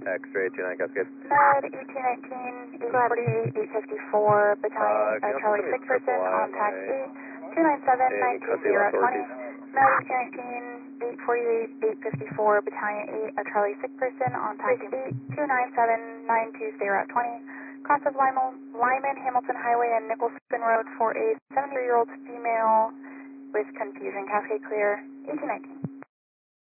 X-ray 29 Cascade. Med 1819, 848, 854, Battalion Charlie 6 person, on tax 8, 297, 920, Med 1819, 848, 854, Battalion 8, Charlie 6 person, on tax 8, 297, 920, cross of Lyman, Hamilton Highway and Nicholson Road for a 73-year-old female with confusion. Cascade clear, 1819.